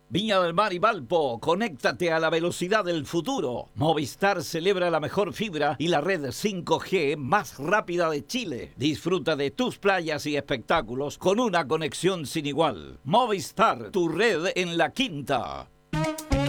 Viña del Mar y Valpo, conéctate a la velocidad del futuro. Movistar celebra la mejor fibra y la red 5G más rápida de Chile. Disfruta de tus playas y espectáculos con una conexión sin igual. Movistar, tu red en la quinta.